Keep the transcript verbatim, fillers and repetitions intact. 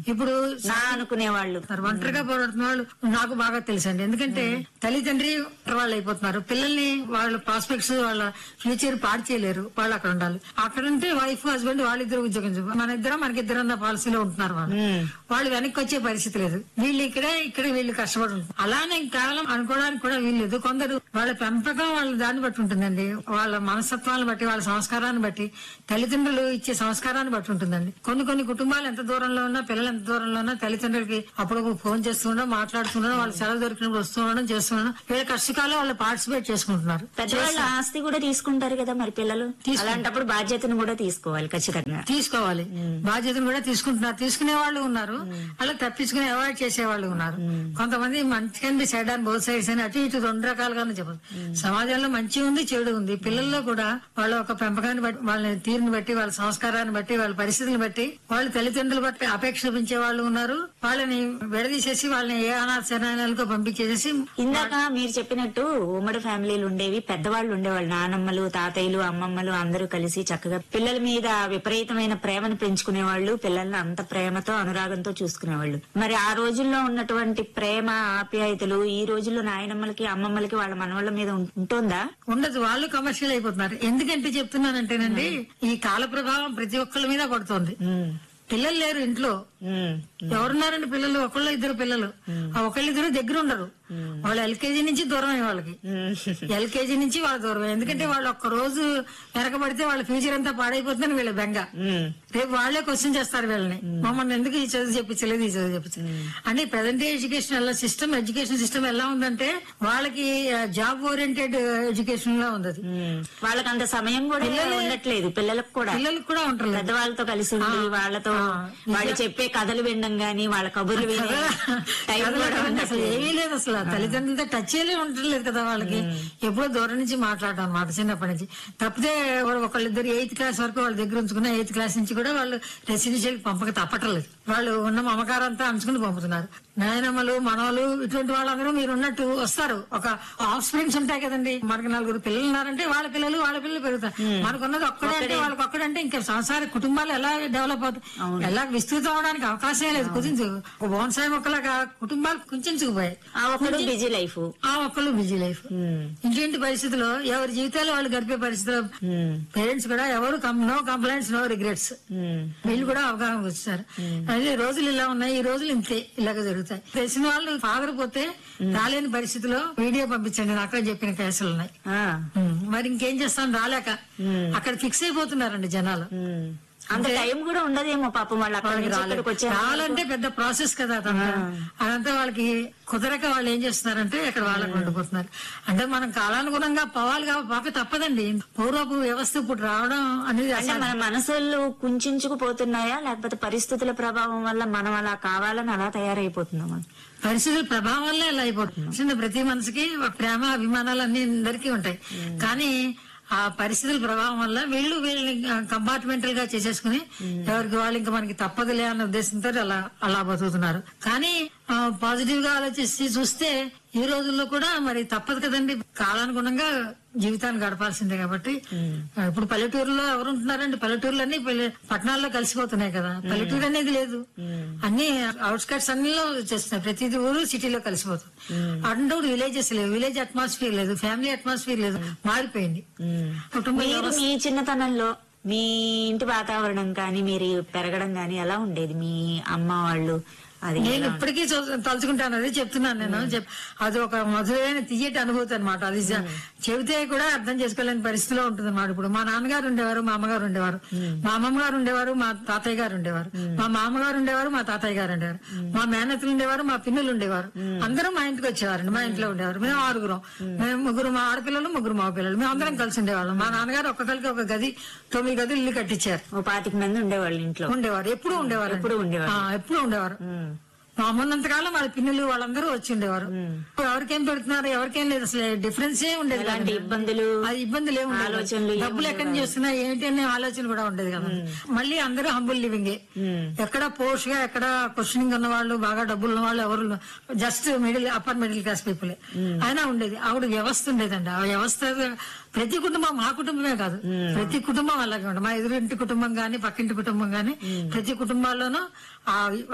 ఇప్పుడు నా అనుకునే వాళ్ళు ఒంటరిగా పోరాడుతున్న వాళ్ళు నాకు బాగా తెలుసండి. ఎందుకంటే తల్లిదండ్రి వాళ్ళు అయిపోతున్నారు. పిల్లల్ని వాళ్ళ ప్రాస్పెక్ట్స్ వాళ్ళ ఫ్యూచర్ పాడు చేయలేరు. వాళ్ళు అక్కడ ఉండాలి. అక్కడ ఉంటే వైఫ్ హస్బెండ్ వాళ్ళిద్దరు ఉద్యోగం చేయాలి. మన ఇద్దరం మనకిద్దరు అన్న పాలసీలో ఉంటున్నారు. వాళ్ళు వాళ్ళు వెనక్కి వచ్చే పరిస్థితి లేదు. వీళ్ళు ఇక్కడే ఇక్కడ వీళ్ళు కష్టపడి ఉంటారు. అలానే కేవలం అనుకోవడానికి కూడా వీల్లేదు. కొందరు వాళ్ళ పెంపకం వాళ్ళ దాన్ని బట్టి ఉంటుందండి. వాళ్ళ మనస్తత్వాన్ని బట్టి వాళ్ళ సంస్కారాన్ని బట్టి తల్లిదండ్రులు ఇచ్చే సంస్కారాన్ని బట్టి ఉంటుందండి. కొన్ని కొన్ని కుటుంబాలు ఎంత దూరంలో ఉన్నా పిల్లలు ఎంత దూరంలో ఉన్నా తల్లిదండ్రులకి అప్పుడు ఫోన్ చేస్తుండడం మాట్లాడుతుండడం వాళ్ళు సెలవు దొరికినప్పుడు వస్తూ ఉండడం చేస్తుండడం వీళ్ళ కష్టకాలం వాళ్ళు పార్టిసిపేట్ చేసుకుంటున్నారు. పెద్దవాళ్ళ ఆస్తి కూడా తీసుకుంటారు కదా మరి పిల్లలు. అలాంటప్పుడు బాధ్యతను కూడా తీసుకోవాలి ఖచ్చితంగా తీసుకోవాలి. బాధ్యతను కూడా తీసుకుంటున్నారు. తీసుకునే వాళ్ళు ఉన్నారు, అలా తప్పించుకుని అవాయిడ్ చేసే వాళ్ళు ఉన్నారు. కొంతమంది మంచి can be side on both sides అని అటు ఇటు రెండు రకాలుగానే చెప్పాలి. సమాజంలో మంచి ఉంది చెడు ఉంది. పిల్లల్లో కూడా వాళ్ళ ఒక పెంపకాన్ని బట్టి వాళ్ళ తీరుని బట్టి వాళ్ళ సంస్కారాన్ని బట్టి వాళ్ళ పరిస్థితులను బట్టి వాళ్ళు తల్లిదండ్రులు బట్టి అపేక్ష పెంచే వాళ్ళు ఉన్నారు. వాళ్ళని విడదీసేసి వాళ్ళని ఏ అనాథ శరణాలయాలకు పంపించేసి. ఇందాక మీరు చెప్పినట్టు ఉమ్మడి ఫ్యామిలీలు ఉండేవి, పెద్దవాళ్ళు ఉండేవాళ్ళు, నానమ్మలు తాతయ్యలు అమ్మమ్మలు అందరూ కలిసి చక్కగా పిల్లల మీద విపరీతమైన ప్రేమను పెంచుకునేవాళ్ళు, పిల్లల్ని అంత ప్రేమతో అనురాగంతో చూసుకునేవాళ్ళు. మరి ఆ రోజుల్లో ఉన్నటువంటి ప్రేమ ఆప్యాయతలు ఈ రోజుల్లో నాయనమ్మలకి అమ్మమ్మలకి వాళ్ళ మనవాళ్ళ మీద ఉంటుందా? ఉండదు. వాళ్ళు కమర్షియల్ అయిపోతున్నారు. ఎందుకంటే చెప్తున్నానంటేనండి ఈ కాల ప్రభావం ప్రతి ఒక్కళ్ళ మీద పడుతోంది. పిల్లలు లేరు ఇంట్లో. ఎవరున్నారండి పిల్లలు? ఒకళ్ళు ఇద్దరు పిల్లలు. ఆ ఒకళ్ళిద్దరు దగ్గర ఉండరు. వాళ్ళు ఎల్కేజీ నుంచి దూరమే. వాళ్ళకి ఎల్కేజీ నుంచి వాళ్ళ దూరమే. ఎందుకంటే వాళ్ళు ఒక్క రోజు వెనకబడితే వాళ్ళ ఫ్యూచర్ అంతా పాడైపోతుందని వీళ్ళ బెంగ. రేపు వాళ్లే క్వశ్చన్ చేస్తారు వీళ్ళని, మమ్మల్ని ఎందుకు ఈ చదువు చెప్పించలేదు ఈ చదువు చెప్పించలేదు అంటే. Present education system education system ఎలా ఉందంటే వాళ్ళకి జాబ్ ఓరియంటెడ్ ఎడ్యుకేషన్ లా ఉంది. వాళ్ళకి అంత సమయం కూడా ఉండట్లేదు. పిల్లలకు కూడా పిల్లలకు కూడా ఉంటారు. పెద్దవాళ్ళతో కలిసి ఉండి వాళ్ళతో వాళ్ళు చెప్పే కథలు వినడం గానీ వాళ్ళ కబుర్లు అసలు ఏమీ లేదు. అసలు తల్లిదండ్రులతో టచ్ చేయలే ఉండలేదు కదా వాళ్ళకి. ఎప్పుడో దూరం నుంచి మాట్లాడడం అన్నమాట చిన్నప్పటి నుంచి. తప్పితే ఒకళ్ళిద్దరు ఎయిత్ క్లాస్ వరకు వాళ్ళ దగ్గర ఉంచుకున్న ఎయిత్ క్లాస్ నుంచి కూడా వాళ్ళు రెసిడెన్షియల్ పంపక తప్పట్లేదు. వాళ్ళు ఉన్న మమకారం అంతా అంచుకుని పంపుతున్నారు. నాయనమ్మలు మనవలు ఇటువంటి వాళ్ళందరూ మీరు ఉన్నట్టు వస్తారు. ఒక ఆఫ్ స్ప్రింగ్స్ ఉంటాయి కదండి. మనకు నలుగురు పిల్లలు ఉన్నారంటే వాళ్ళ పిల్లలు వాళ్ళ పిల్లలు పెరుగుతారు. మనకున్నది ఒక్కడే అంటే వాళ్ళకి ఒక్కడంటే ఇంకా సంసార కుటుంబాలు ఎలా డెవలప్ అవుతాయి, ఎలా విస్తృతం అవడానికి అవకాశం లేదు. కుదించు ఒక బోన్సాయి మొక్కలాగా కుటుంబాలు కుంచుకుపోయాయి. ఆ ఒక్కడు బిజీ లైఫ్ ఆ ఒక్కళ్ళు బిజీ లైఫ్ ఇంటి పరిస్థితుల్లో ఎవరి జీవితాలు వాళ్ళు గడిపే పరిస్థితుల్లో పేరెంట్స్ కూడా ఎవరు నో కంప్లైంట్స్ నో రిగ్రెట్స్ వీళ్ళు కూడా అవగాహన వచ్చారు. అదే రోజులు ఇలా ఉన్నాయి, ఈ రోజులు ఇంతే ఇలాగ జరుగుతాయి. తెలిసిన వాళ్ళు ఫాదర్ పోతే రాలేని పరిస్థితిలో వీడియో పంపించండి నాకు చెప్పిన కేసులు ఉన్నాయి. మరి ఇంకేం చేస్తాం రాలేక అక్కడ ఫిక్స్ అయిపోతున్నారండి జనాలు. అంత టైం కూడా ఉండదేమో పాపం వాళ్ళు రావాలంటే పెద్ద ప్రాసెస్ కదా అదంతా. అదంతా వాళ్ళకి కుదరక వాళ్ళు ఏం చేస్తున్నారంటే అక్కడ వాళ్ళకి ఉండిపోతున్నారు. అంటే మనం కాలానుగుణంగా పోవాలి కాబట్టి పోక తప్పదండి. పూర్వపు వ్యవస్థ ఇప్పుడు రావడం అనేది మన మనసులు కుంచుకుపోతున్నాయా లేకపోతే పరిస్థితుల ప్రభావం వల్ల మనం అలా కావాలని అలా తయారైపోతున్నామా? పరిస్థితుల ప్రభావం వల్ల ఇలా అయిపోతుంది. ప్రతి మనసుకి ప్రేమ అభిమానాలు అన్ని అందరికీ ఉంటాయి. కానీ ఆ పరిస్థితుల ప్రభావం వల్ల వీళ్ళు వీళ్ళని కంపార్ట్మెంటల్ గా చేసేసుకుని ఎవరికి వాళ్ళు ఇంకా మనకి తప్పదులే అన్న ఉద్దేశంతో అలా అలా బతుకుతున్నారు. కానీ పాజిటివ్ గా ఆలోచిస్తే చూస్తే ఈ రోజుల్లో కూడా మరి తప్పదు కదండి. కాలానుగుణంగా జీవితాన్ని గడపాల్సిందే కాబట్టి ఇప్పుడు పల్లెటూరులో ఎవరు ఉంటున్నారండి? పల్లెటూరులు అన్ని పట్టణాల్లో కలిసిపోతున్నాయి కదా. పల్లెటూరు అనేది లేదు. అన్ని అవుట్స్కట్స్ అన్నిలో చేస్తున్నాయి. ప్రతి ఊరు సిటీలో కలిసిపోతుంది. అంటే విలేజెస్ లేవు, విలేజ్ అట్మాస్ఫియర్ లేదు, ఫ్యామిలీ అట్మాస్ఫియర్ లేదు, మారిపోయింది. మీ చిన్నతనంలో మీ ఇంటి వాతావరణం కానీ మీరు పెరగడం కానీ ఎలా ఉండేది? మీ అమ్మ వాళ్ళు అది నేను ఇప్పటికీ తలుచుకుంటాను. అదే చెప్తున్నాను నేను. అది ఒక మధురైన తీయటి అనుభూతి అనమాట. అది చెబితే కూడా అర్థం చేసుకోలేని పరిస్థితిలో ఉంటుంది అనమాట. ఇప్పుడు మా నాన్నగారు ఉండేవారు, మా అమ్మగారు ఉండేవారు, మా అమ్మమ్మ గారు ఉండేవారు, మా తాతయ్య గారు ఉండేవారు, మా మామగారు ఉండేవారు, మా తాతయ్య గారు ఉండేవారు, మా మేనత్తలు ఉండేవారు, మా పిన్నులు ఉండేవారు. అందరూ మా ఇంటికి వచ్చేవారండి. మా ఇంట్లో ఉండేవారు. మేము ఆరుగురం. మేము ముగ్గురు మా ఆడపిల్లలు, ముగ్గురు మా పిల్లలు. మేము అందరం కలిసి ఉండేవాళ్ళం. మా నాన్నగారు ఒక్కొక్కరికి ఒక గది, తొమ్మిది గదులు ఇల్లు కట్టించారు. పాతిక మంది ఉండేవాళ్ళు ఇంట్లో. ఉండేవారు. ఎప్పుడు ఉండేవారు. ఎప్పుడు ఉండేవారు. ఎప్పుడు ఉండేవారు. మా అమ్మన్నంతకాలం వాళ్ళ పిన్నులు వాళ్ళందరూ వచ్చి ఉండేవారు. ఎవరికేం పెడుతున్నారు ఎవరికేం లేదు, అసలు డిఫరెన్స్ ఏ ఉండేది. అలాంటి ఇబ్బందులు అది ఇబ్బందులు ఏమి ఆలోచనలు, డబ్బులు ఎక్కడి నుంచి వస్తున్నా ఏంటి అనే ఆలోచన కూడా ఉండేది కదా. మళ్ళీ అందరూ హంబుల్ లివింగే. ఎక్కడ పోష్ గా ఎక్కడ క్వశ్చనింగ్ ఉన్న వాళ్ళు, బాగా డబ్బులు ఉన్న వాళ్ళు ఎవరు, just middle upper middle class people అయినా ఉండేది. ఆవిడ వ్యవస్థ ఉండేదండి. ఆ వ్యవస్థ ప్రతి కుటుంబం, మా కుటుంబమే కాదు ప్రతి కుటుంబం అలాగే ఉండదు. మా ఎదురింటి కుటుంబం గాని పక్కింటి కుటుంబం గాని ప్రతి కుటుంబాల్లోనూ ఆ